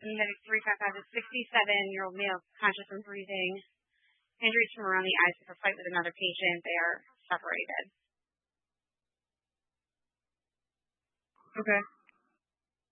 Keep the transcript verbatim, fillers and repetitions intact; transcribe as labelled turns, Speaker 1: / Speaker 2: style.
Speaker 1: And then three five five, a sixty-seven-year-old male conscious and breathing. Injuries from around the eyes of a fight with another patient. They are separated.
Speaker 2: Okay.